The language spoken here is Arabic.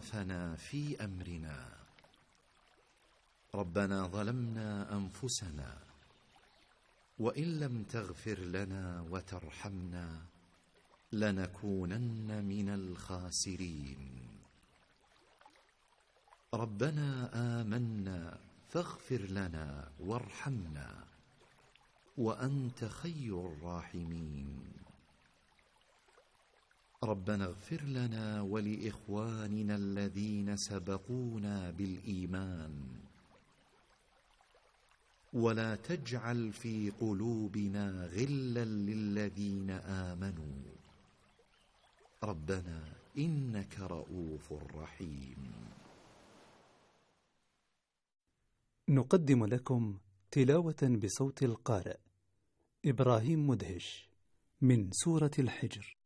إسرافنا في أمرنا. ربنا ظلمنا أنفسنا وإن لم تغفر لنا وترحمنا لنكونن من الخاسرين. ربنا آمنا فاغفر لنا وارحمنا وأنت خير الراحمين. ربنا اغفر لنا ولإخواننا الذين سبقونا بالإيمان ولا تجعل في قلوبنا غلا للذين آمنوا ربنا إنك رؤوف رحيم. نقدم لكم تلاوة بصوت القارئ إبراهيم مدهش من سورة الحجر.